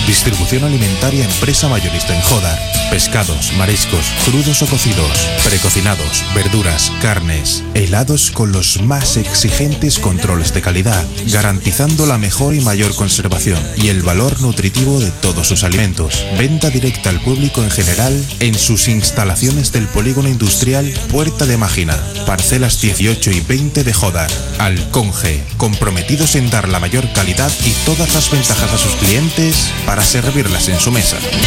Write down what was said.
Distribución alimentaria empresa mayorista en Jodar. Pescados, mariscos, crudos o cocidos, precocinados, verduras, carnes, helados con los más exigentes controles de calidad, garantizando la mejor y mayor conservación y el valor nutritivo de todos sus alimentos. Venta directa al público en general en sus instalaciones del polígono industrial Puerta de Mágina, parcelas 18 y 20 de Jodar. Alconge, comprometidos en dar la mayor calidad y todas las ventajas a sus clientes para servirlas en su mesa.